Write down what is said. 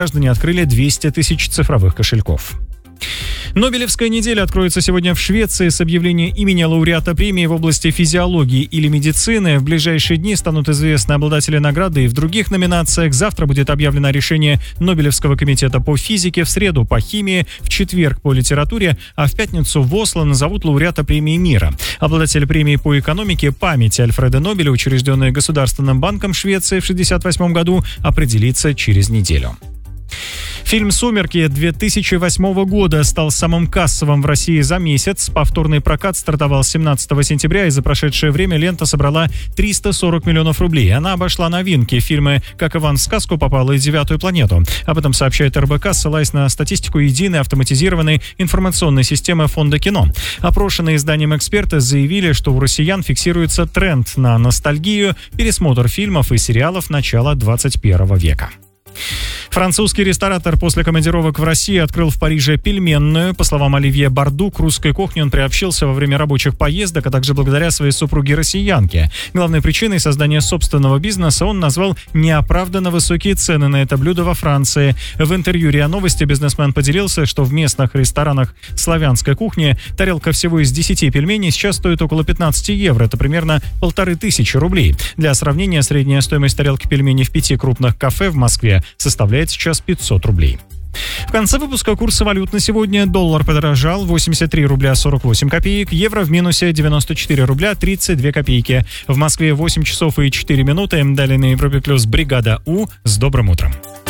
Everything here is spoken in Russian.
граждане открыли 200 тысяч цифровых кошельков. Нобелевская неделя откроется сегодня в Швеции с объявления имени лауреата премии в области физиологии или медицины. В ближайшие дни станут известны обладатели награды и в других номинациях. Завтра будет объявлено решение Нобелевского комитета по физике, в среду по химии, в четверг по литературе, а в пятницу в Осло назовут лауреата премии мира. Обладатель премии по экономике памяти Альфреда Нобеля, учрежденная Государственным банком Швеции в 1968 году, определится через неделю. Фильм «Сумерки» 2008 года стал самым кассовым в России за месяц. Повторный прокат стартовал 17 сентября, и за прошедшее время лента собрала 340 миллионов рублей. Она обошла новинки. Фильмы «Как Иван в сказку попал» и «Девятую планету». Об этом сообщает РБК, ссылаясь на статистику единой автоматизированной информационной системы Фонда кино. Опрошенные изданием эксперты заявили, что у россиян фиксируется тренд на ностальгию, пересмотр фильмов и сериалов начала 21 века. Французский ресторатор после командировок в России открыл в Париже пельменную. По словам Оливье Барду, к русской кухне он приобщился во время рабочих поездок, а также благодаря своей супруге-россиянке. Главной причиной создания собственного бизнеса он назвал неоправданно высокие цены на это блюдо во Франции. В интервью РИА Новости бизнесмен поделился, что в местных ресторанах славянской кухни тарелка всего из 10 пельменей сейчас стоит около 15 евро. Это примерно 1500 рублей. Для сравнения, средняя стоимость тарелки пельменей в 5 крупных кафе в Москве составляет сейчас 500 рублей. В конце выпуска курсы валют на сегодня. Доллар подорожал 83 рубля 48 копеек, евро в минусе 94 рубля 32 копейки. В Москве 8 часов и 4 минуты. Далее на Европе Плюс бригада У. С добрым утром.